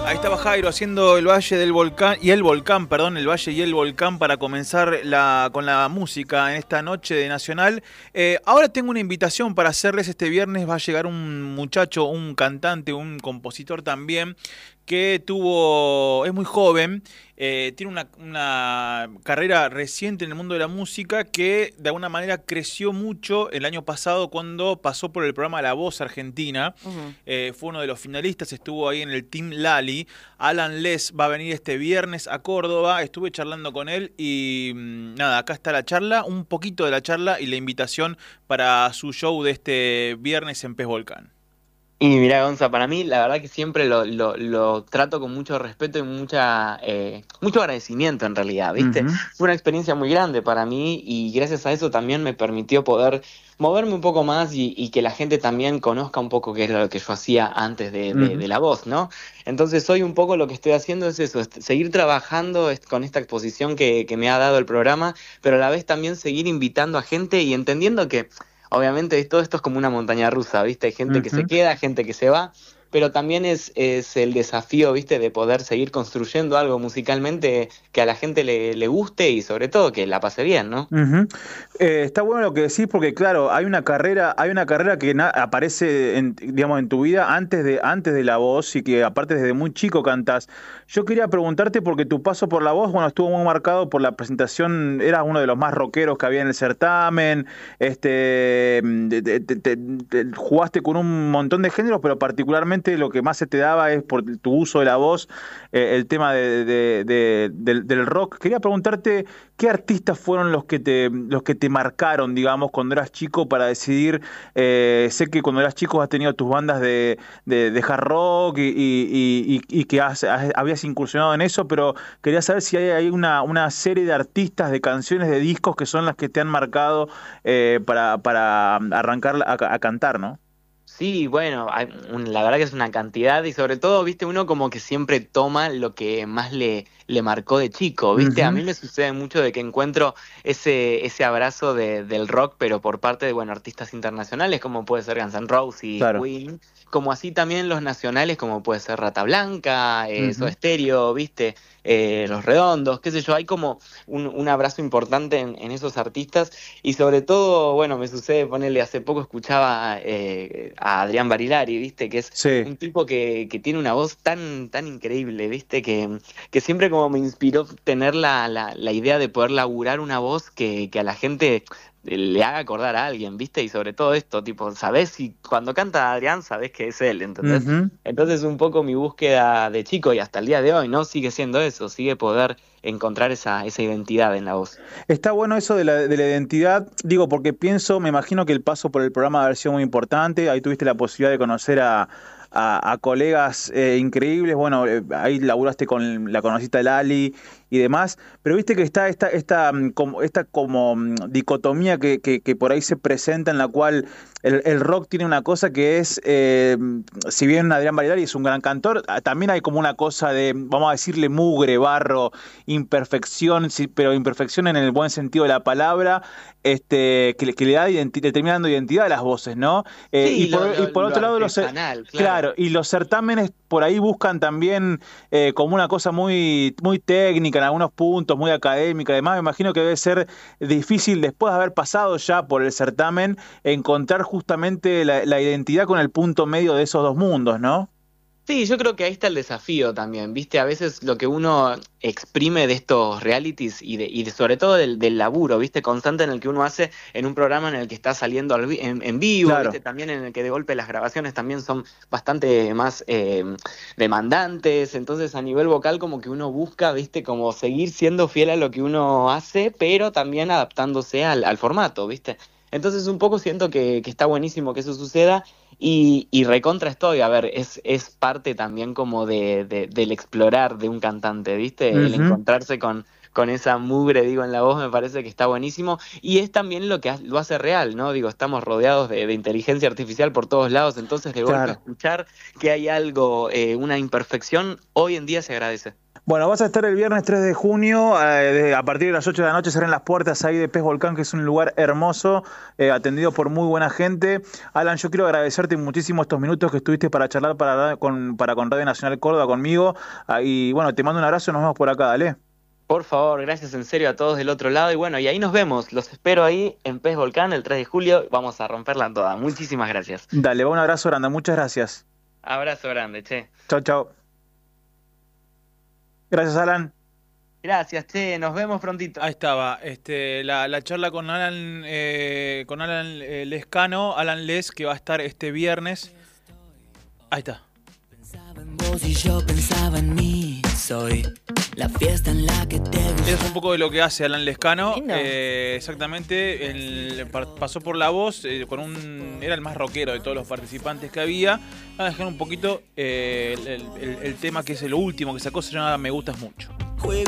Ahí estaba Jairo haciendo el Valle del Volcán y el Volcán, perdón, el Valle y el Volcán para comenzar con la música en esta noche de Nacional. Ahora tengo una invitación para hacerles este viernes. Va a llegar un muchacho, un cantante, un compositor también, que es muy joven, tiene una carrera reciente en el mundo de la música que de alguna manera creció mucho el año pasado cuando pasó por el programa La Voz Argentina. Ujú. Fue uno de los finalistas, estuvo ahí en el Team Lali. Alan Les va a venir este viernes a Córdoba, estuve charlando con él y nada, acá está la charla, un poquito de la charla y la invitación para su show de este viernes en Pez Volcán. Y mira, Gonza, para mí la verdad que siempre lo trato con mucho respeto y mucho agradecimiento en realidad, ¿viste? Ujú. Fue una experiencia muy grande para mí y gracias a eso también me permitió poder moverme un poco más y que la gente también conozca un poco qué era lo que yo hacía antes de Ujú. la voz, ¿no? Entonces hoy un poco lo que estoy haciendo es eso, es seguir trabajando con esta exposición que me ha dado el programa, pero a la vez también seguir invitando a gente y entendiendo que obviamente todo esto es como una montaña rusa, ¿viste? Hay gente que se Ujú. queda, gente que se va, pero también es el desafío, ¿viste? De poder seguir construyendo algo musicalmente que a la gente le guste y sobre todo que la pase bien, ¿no? Ujú. Está bueno lo que decís porque claro, hay una carrera que aparece digamos, en tu vida antes de La Voz y que aparte desde muy chico cantás. Yo quería preguntarte porque tu paso por La Voz, bueno, estuvo muy marcado por la presentación, eras uno de los más rockeros que había en el certamen, jugaste con un montón de géneros, pero particularmente lo que más se te daba es por tu uso de la voz, el tema del rock. Quería preguntarte ¿qué artistas fueron los que te marcaron, digamos, cuando eras chico para decidir? Sé que cuando eras chico has tenido tus bandas de hard rock y que habías incursionado en eso, pero quería saber si hay una serie de artistas, de canciones, de discos que son las que te han marcado para arrancar a cantar, ¿no? Sí, bueno, la verdad que es una cantidad y sobre todo, viste, uno como que siempre toma lo que más le marcó de chico, viste, a Ujú. mí me sucede mucho de que encuentro ese abrazo del rock, pero por parte de, bueno, artistas internacionales como puede ser Guns N' Roses y Claro. Queen, como así también los nacionales como puede ser Rata Blanca, Soda Ujú. Stereo, viste, Los Redondos, qué sé yo, hay como un abrazo importante en esos artistas y sobre todo, bueno, me sucede, ponerle, hace poco escuchaba a Adrián Barilari, ¿viste? Que es Sí. un tipo que tiene una voz tan increíble, ¿viste? Que siempre como me inspiró tener la idea de poder laburar una voz que a la gente le haga acordar a alguien, ¿viste? Y sobre todo esto, tipo, ¿sabés? Si cuando canta Adrián, sabés que es él, ¿entendés? Ujú. Entonces un poco mi búsqueda de chico y hasta el día de hoy, ¿no? Sigue siendo eso, sigue poder encontrar esa identidad en la voz. Está bueno eso de la identidad, digo, porque pienso, me imagino que el paso por el programa debe haber sido muy importante, ahí tuviste la posibilidad de conocer a colegas increíbles, bueno, ahí laburaste la conociste a Lali y demás, pero viste que está esta como dicotomía que por ahí se presenta en la cual el rock tiene una cosa que es, si bien Adrián Barilari es un gran cantor, también hay como una cosa de, vamos a decirle, mugre, barro, imperfección, sí, pero imperfección en el buen sentido de la palabra, que le da le termina dando identidad a las voces, ¿no? Sí, Y por lo otro lado, artesanal, claro. claro, y los certámenes por ahí buscan también como una cosa muy técnica en algunos puntos, muy académica. Además, me imagino que debe ser difícil, después de haber pasado ya por el certamen, encontrar justamente la identidad con el punto medio de esos dos mundos, ¿no? Sí, yo creo que ahí está el desafío también, ¿viste? A veces lo que uno exprime de estos realities sobre todo del laburo, ¿viste? Constante en el que uno hace en un programa en el que está saliendo en vivo, ¿viste? Claro. También en el que de golpe las grabaciones también son bastante más demandantes, entonces a nivel vocal como que uno busca, ¿viste? Como seguir siendo fiel a lo que uno hace, pero también adaptándose al formato, ¿viste? Entonces un poco siento que está buenísimo que eso suceda. Y recontra estoy, a ver, es parte también como del explorar de un cantante, ¿viste? El Ujú. encontrarse con esa mugre, digo, en la voz, me parece que está buenísimo. Y es también lo que lo hace real, ¿no? Digo, estamos rodeados de inteligencia artificial por todos lados, entonces de golpe escuchar que hay algo, una imperfección, hoy en día se agradece. Bueno, vas a estar el viernes 3 de junio, a partir de las 8 de la noche se abren las puertas ahí de Pez Volcán, que es un lugar hermoso, atendido por muy buena gente. Alan, yo quiero agradecerte muchísimo estos minutos que estuviste para charlar con Radio Nacional Córdoba conmigo, y bueno, te mando un abrazo y nos vemos por acá, dale. Por favor, gracias en serio a todos del otro lado, y bueno, y ahí nos vemos, los espero ahí en Pez Volcán el 3 de julio, vamos a romperla toda. Muchísimas gracias. Dale, un abrazo grande, muchas gracias. Abrazo grande, che. Chau, chau. Gracias, Alan. Gracias, che, nos vemos prontito. Ahí estaba, la charla con Alan Lescano, Alan Les, que va a estar este viernes. Ahí está. Pensaba en vos y yo pensaba en mí. Soy la fiesta en la que te gusta. Es un poco de lo que hace Alan Lescano. Exactamente, pasó por La Voz, era el más rockero de todos los participantes que había. Vamos a dejar un poquito el tema que es el último que sacó, se llama Me Gustas Mucho. Juego